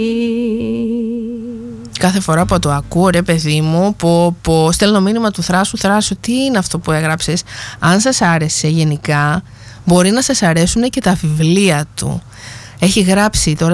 Κάθε φορά που το ακούω, ρε παιδί μου, στέλνω μήνυμα του Θράσου, τι είναι αυτό που έγραψες? Αν σας άρεσε γενικά, μπορεί να σας αρέσουν και τα βιβλία του. Έχει γράψει τώρα